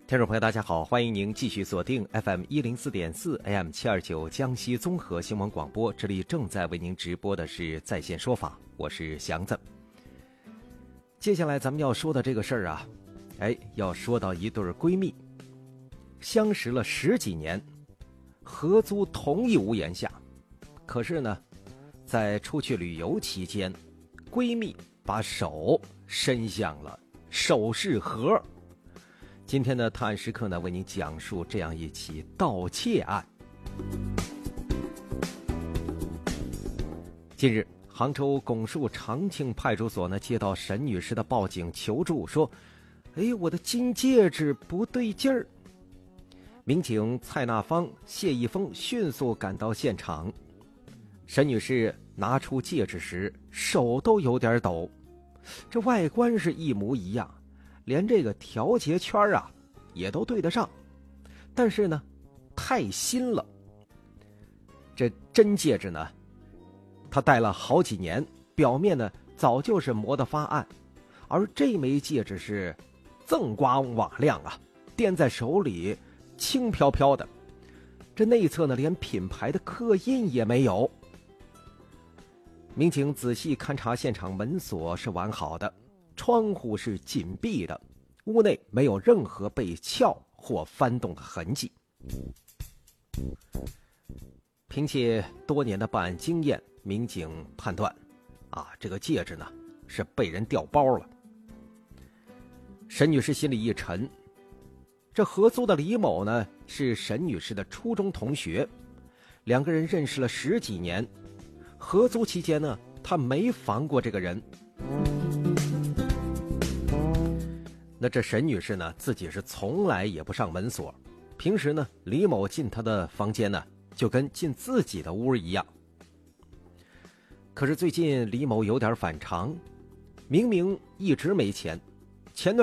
听众朋友大家好，欢迎您继续锁定 FM104.4 AM729 江西综合新闻广播，这里正在为您直播的是在线说法，我是祥子。接下来咱们要说的这个事儿啊，要说到一对闺蜜，相识了10几年，合租同一屋檐下，可是呢，在出去旅游期间，闺蜜把手伸向了首饰盒。今天的探案时刻呢，为您讲述这样一起盗窃案。近日，杭州拱墅长庆派出所呢接到沈女士的报警求助，说：“我的金戒指不对劲儿。”民警蔡纳芳、谢一峰迅速赶到现场。沈女士拿出戒指时，手都有点抖。这外观是一模一样，连这个调节圈啊也都对得上，但是呢太新了。这真戒指呢她戴了好几年，表面呢早就是磨得发暗，而这枚戒指是锃光瓦亮啊，掂在手里轻飘飘的，这内侧呢连品牌的刻印也没有。民警仔细勘察现场，门锁是完好的，窗户是紧闭的，屋内没有任何被撬或翻动的痕迹。凭借多年的办案经验，民警判断这个戒指呢是被人调包了。沈女士心里一沉，这合租的李某呢是沈女士的初中同学，两个人认识了10几年，合租期间呢他没防过这个人。那这沈女士呢自己是从来也不上门锁，平时呢李某进她的房间呢就跟进自己的屋一样。可是最近李某有点反常，明明一直没钱，前段